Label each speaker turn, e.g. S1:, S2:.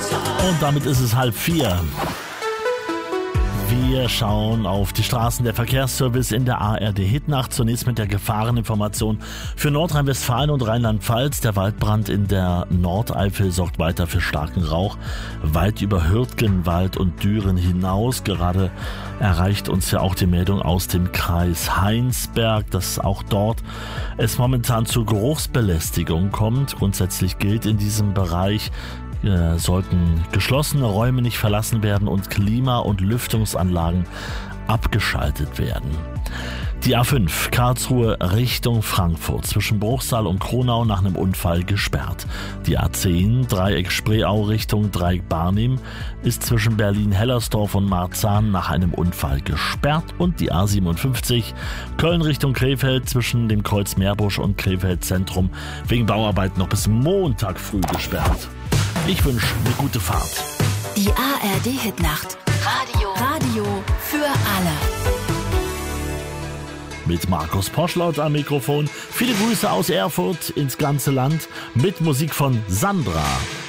S1: Und damit ist es 3:30. Wir schauen auf die Straßen. Der Verkehrsservice in der ARD Hitnacht. Zunächst mit der Gefahreninformation für Nordrhein-Westfalen und Rheinland-Pfalz. Der Waldbrand in der Nordeifel sorgt weiter für starken Rauch. Weit über Hürtgenwald und Düren hinaus. Gerade erreicht uns ja auch die Meldung aus dem Kreis Heinsberg, dass auch dort es momentan zu Geruchsbelästigung kommt. Grundsätzlich gilt in diesem Bereich, sollten geschlossene Räume nicht verlassen werden und Klima- und Lüftungsanlagen abgeschaltet werden. Die A5 Karlsruhe Richtung Frankfurt zwischen Bruchsal und Kronau nach einem Unfall gesperrt. Die A10 Dreieck Spreeau Richtung Dreieck Barnim ist zwischen Berlin-Hellersdorf und Marzahn nach einem Unfall gesperrt und die A57 Köln Richtung Krefeld zwischen dem Kreuz Meerbusch und Krefeld Zentrum wegen Bauarbeiten noch bis Montag früh gesperrt. Ich wünsche eine gute Fahrt.
S2: Die ARD Hitnacht. Radio für alle.
S1: Mit Markus Poschlaut am Mikrofon. Viele Grüße aus Erfurt ins ganze Land mit Musik von Sandra.